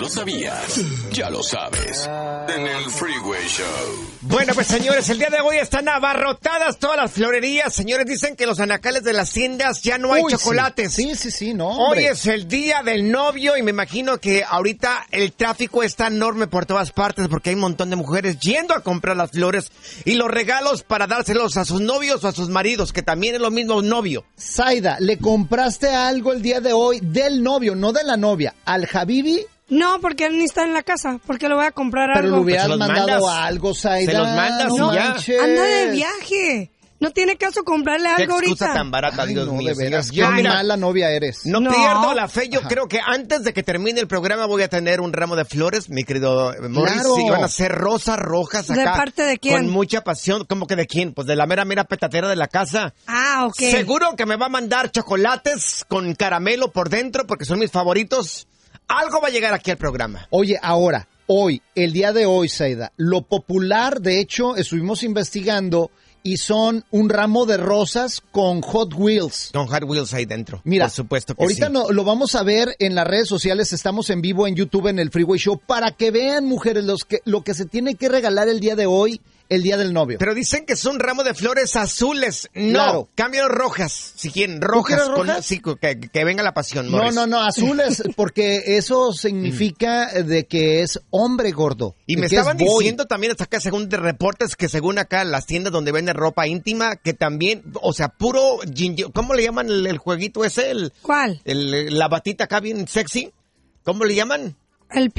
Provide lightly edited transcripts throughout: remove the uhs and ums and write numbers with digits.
lo sabías, ya lo sabes. En el Freeway Show. Bueno, pues señores, el día de hoy están abarrotadas todas las florerías. Señores, dicen que los anaqueles de las tiendas ya no hay chocolates. Sí, no, hombre. Hoy es el día del novio y me imagino que ahorita el tráfico está enorme por todas partes porque hay un montón de mujeres yendo a comprar las flores y los regalos para dárselos a sus novios o a sus maridos, que también es lo mismo un novio. Zaida, ¿le compraste algo el día de hoy del novio, no de la novia, al Habibi? No, porque él ni está en la casa. ¿Por qué le voy a comprar algo? Pero le hubieras mandado algo, Zaida. Se los mandas no, y ya. Anda de viaje. No tiene caso comprarle algo ahorita. Qué excusa tan barata, Ay, Dios no, mío. de veras, Yo, qué mala novia eres. No pierdo la fe. Yo creo que antes de que termine el programa voy a tener un ramo de flores, mi querido Morris. Claro. Sí, van a ser rosas rojas acá. ¿De parte de quién? Con mucha pasión. ¿Cómo que de quién? Pues de la mera petatera de la casa. Ah, ok. Seguro que me va a mandar chocolates con caramelo por dentro porque son mis favoritos. Algo va a llegar aquí al programa. Oye, ahora, hoy, el día de hoy, Zaida, lo popular, de hecho, estuvimos investigando y son un ramo de rosas con Hot Wheels. Con Hot Wheels ahí dentro. Mira, por supuesto que ahorita sí. no, lo vamos a ver en las redes sociales, estamos en vivo en YouTube en el Freeway Show, para que vean, mujeres, lo que se tiene que regalar el día de hoy, el día del novio. Pero dicen que es un ramo de flores azules. No, claro. Cámbialo rojas, si quieren. Rojas. ¿Rojas? Sí, que venga la pasión, Morris. No, azules, porque eso significa de que es hombre gordo. Y me estaban diciendo también, hasta acá, según de reportes, que según acá las tiendas donde venden ropa íntima, que también, o sea, puro, ¿cómo le llaman el jueguito ese? ¿Cuál? La batita acá bien sexy. ¿Cómo le llaman? ¿El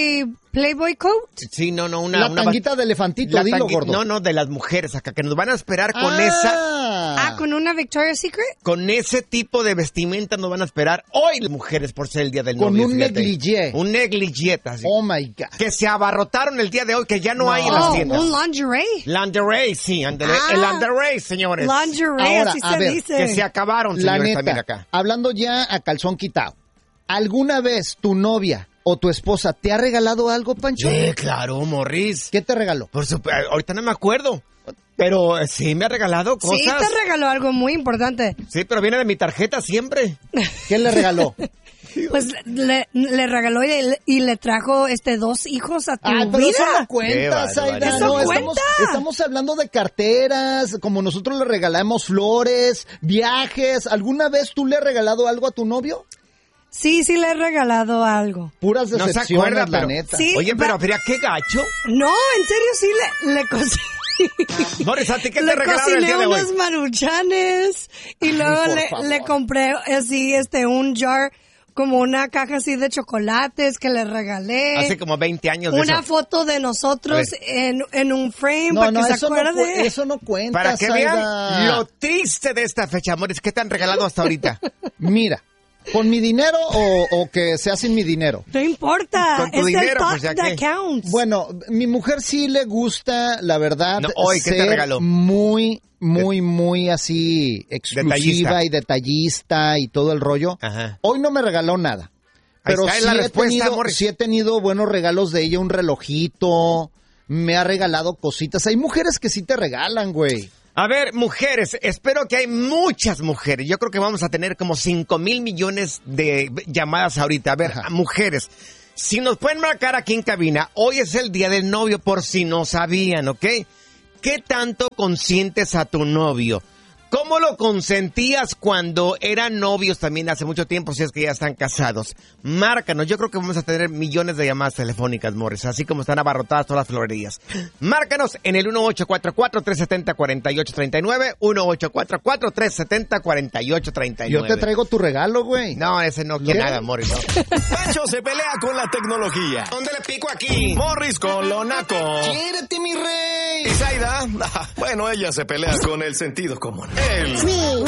Playboy Coat? Sí, no, una tanguita de elefantito, dilo, gordo. No, de las mujeres acá, que nos van a esperar con esa... Ah, ¿con una Victoria's Secret? Con ese tipo de vestimenta nos van a esperar hoy las mujeres por ser el día del novio. Con un negligé. Un negligé, así. Oh, my God. Que se abarrotaron el día de hoy, que ya no hay en las tiendas. ¿Un lingerie? Lingerie, sí, el lingerie, señores. Lingerie, ahora, así a se ver, dice. Que se acabaron, señores, la neta, también acá. Hablando ya a calzón quitado, ¿alguna vez tu novia o tu esposa te ha regalado algo, Pancho? Sí, claro, Morris. ¿Qué te regaló? Por supuesto, ahorita no me acuerdo, pero sí me ha regalado cosas. Sí, te regaló algo muy importante. Sí, pero viene de mi tarjeta siempre. ¿Qué le regaló? Pues le regaló y le trajo 2 hijos a tu pero vida. eso no cuenta, Zaida. ¿Eso No, cuenta? estamos hablando de carteras, como nosotros le regalamos flores, viajes. ¿Alguna vez tú le has regalado algo a tu novio? Sí, le he regalado algo. Puras decepciones, no se acuerda, la pero, neta. Sí, oye, pero mira, qué gacho. No, en serio, sí le cociné. Morris, ¿a ti qué te regalaron el día de hoy? Le cociné unos maruchanes y luego le compré así un jar, como una caja así de chocolates que le regalé. Hace como 20 años de una eso. Foto de nosotros en un frame para que se acuerde. Eso no cuenta, Para que Zaida. vean lo triste de esta fecha, Morris. ¿Qué te han regalado hasta ahorita? Mira, ¿con mi dinero o que sea sin mi dinero? No importa. Con tu es dinero, el thought pues, ya that que- counts. Bueno, mi mujer sí le gusta, la verdad, No, hoy, ¿qué te ser regaló? muy así exclusiva Detallista. y detallista y todo el rollo. Ajá. Hoy no me regaló nada. Ahí Pero está la respuesta, Morris. sí he tenido buenos regalos de ella, un relojito, me ha regalado cositas. Hay mujeres que sí te regalan, güey. A ver, mujeres, espero que hay muchas mujeres. Yo creo que vamos a tener como 5,000 millones de llamadas ahorita. A ver, mujeres, si nos pueden marcar aquí en cabina, hoy es el día del novio, por si no sabían, ¿ok? ¿Qué tanto consientes a tu novio? ¿Cómo lo consentías cuando eran novios también hace mucho tiempo, si es que ya están casados? Márcanos, yo creo que vamos a tener millones de llamadas telefónicas, Morris, así como están abarrotadas todas las florerías. Márcanos en el 1844-370-4839, 1844-370-4839. Yo te traigo tu regalo, güey. No, ese no quiere nada, Morris, no. Pancho se pelea con la tecnología. ¿Dónde le pico aquí? Morris con lo naco. ¡Quiérete, mi rey! Y Zaida, bueno, ella se pelea con el sentido común. El